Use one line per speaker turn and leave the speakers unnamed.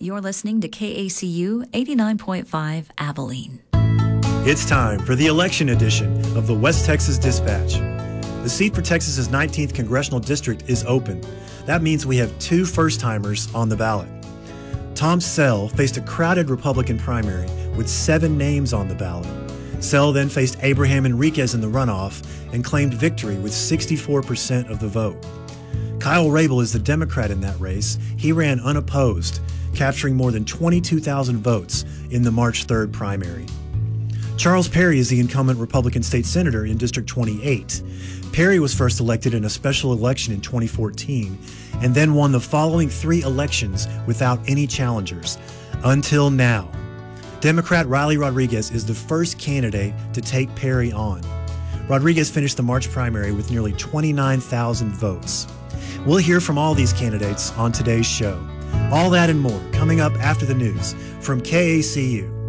You're listening to KACU 89.5 Abilene.
It's time for the election edition of the West Texas Dispatch. The seat for Texas's 19th congressional district is open. That means we have two first-timers on the ballot. Tom Sell faced a crowded Republican primary with 7 names on the ballot. Sell then faced Abraham Enriquez in the runoff and claimed victory with 64% of the vote. Kyle Rabel is the Democrat in that race. He ran unopposed, capturing more than 22,000 votes in the March 3rd primary. Charles Perry is the incumbent Republican state senator in District 28. Perry was first elected in a special election in 2014 and then won the following 3 elections without any challengers, until now. Democrat Riley Rodriguez is the first candidate to take Perry on. Rodriguez finished the March primary with nearly 29,000 votes. We'll hear from all these candidates on today's show. All that and more coming up after the news from KACU.